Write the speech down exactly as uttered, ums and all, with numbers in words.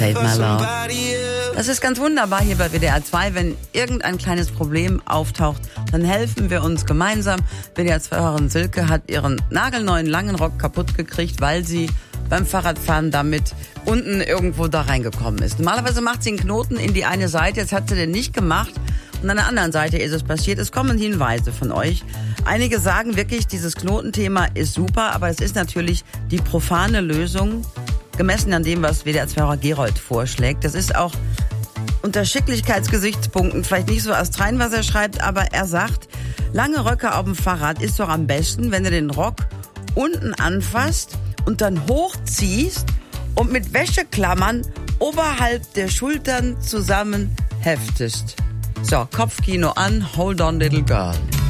Save my love. Das ist ganz wunderbar hier bei W D R zwei. Wenn irgendein kleines Problem auftaucht, dann helfen wir uns gemeinsam. W D R zwei-Hörerin Silke hat ihren nagelneuen langen Rock kaputt gekriegt, weil sie beim Fahrradfahren damit unten irgendwo da reingekommen ist. Normalerweise macht sie einen Knoten in die eine Seite, jetzt hat sie den nicht gemacht. Und an der anderen Seite ist es passiert. Es kommen Hinweise von euch. Einige sagen wirklich, dieses Knotenthema ist super, aber es ist natürlich die profane Lösung, gemessen an dem, was W D R zwei-Hörer Gerold vorschlägt. Das ist auch unter Schicklichkeitsgesichtspunkten vielleicht nicht so astrein, was er schreibt, aber er sagt, lange Röcke auf dem Fahrrad ist doch am besten, wenn du den Rock unten anfasst und dann hochziehst und mit Wäscheklammern oberhalb der Schultern zusammen heftest. So, Kopfkino an, hold on little girl.